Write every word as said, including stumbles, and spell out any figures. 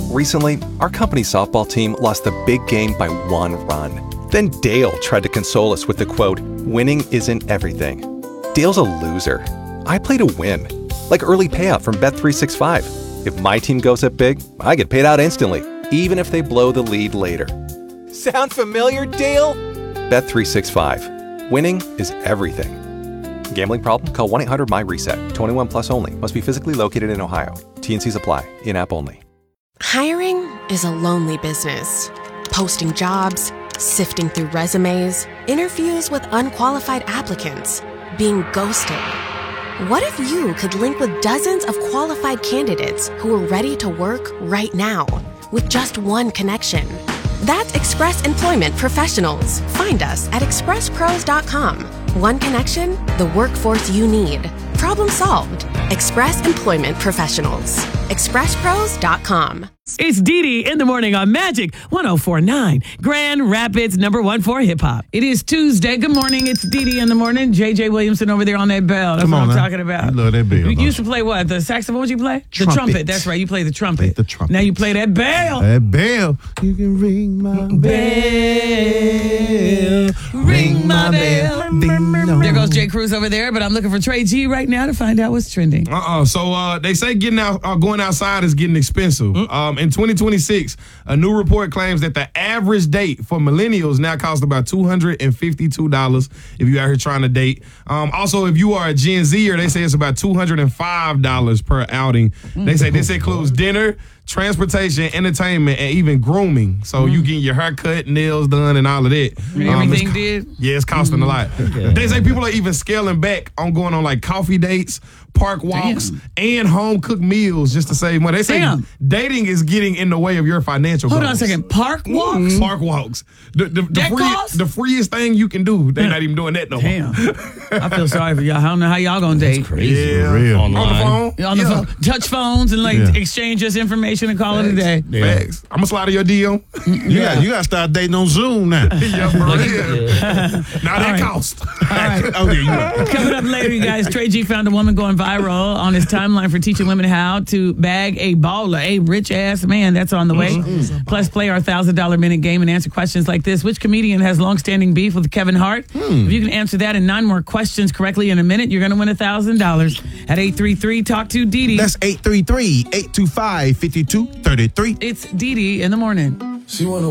Recently, our company softball team lost the big game by one run. Then Dale tried to console us with the quote, "Winning isn't everything." Dale's a loser. I play to win. Like early payout from Bet three sixty-five. If my team goes up big, I get paid out instantly, even if they blow the lead later. Sound familiar, Dale? Bet three sixty-five. Winning is everything. Gambling problem? Call one eight hundred my reset. twenty-one plus only. Must be physically located in Ohio. T N Cs apply. In-app only. Hiring is a lonely business. Posting jobs, sifting through resumes, interviews with unqualified applicants, being ghosted. What if you could link with dozens of qualified candidates who are ready to work right now with just one connection? That's Express Employment Professionals. Find us at express pros dot com. One connection, the workforce you need. Problem solved. Express Employment Professionals. express pros dot com. It's Dee Dee in the morning on Magic one oh four point nine, Grand Rapids number one for hip hop. It is Tuesday. Good morning. It's Dee Dee in the morning. J J Williamson over there on that bell. That's Come what on I'm now. talking about. You love that bell, You don't used to play what? The saxophone? What you play? Trumpet. The trumpet. That's right. You play the trumpet. The trumpet. Now you play that bell. That bell. You can ring my Bell. Ring my bell. Ding dong. There goes Jay Cruz over there, but I'm looking for Trey G right now to find out what's trending. Uh-uh. So uh, they say getting out, uh, going outside is getting expensive. Mm. Um, in twenty twenty-six, a new report claims that the average date for millennials now costs about two hundred fifty-two dollars if you're out here trying to date. Um, also, if you are a Gen Zer, they say it's about two hundred five dollars per outing. They say this includes dinner, transportation, entertainment, and even grooming. So you getting your hair cut, nails done, and all of that. Um, Everything it's- did? Yeah, it's costing a lot. They say people are even scaling back on going on like coffee dates, park walks, Damn. and home cooked meals just to save money. They say Damn. dating is getting in the way of your financial Hold on a goals. second. Park walks? Park walks. The, the, the, That free, cost? the freest thing you can do. They're not even doing that no Damn. more. I feel sorry for y'all. I don't know how y'all gonna date. Yeah. real. On the phone. On the yeah. phone, touch phones and like Yeah. exchange just information and call it a day. Facts. I'm going to slide to your D M. You got you got to start dating on Zoom now. Yeah, for real. Now that right. cost. All right. Oh, yeah, you right. Coming up later, you guys, Trey G found a woman going viral on his timeline for teaching women how to bag a baller, a rich-ass man. That's on the way. Plus, play our one thousand dollars minute game and answer questions like this. Which comedian has long-standing beef with Kevin Hart? If you can answer that and nine more questions correctly in a minute, you're going to win one thousand dollars at eight three three talk to Dee Dee. That's eight three three, eight two five, five two three three. It's Dee Dee in the morning. She wanna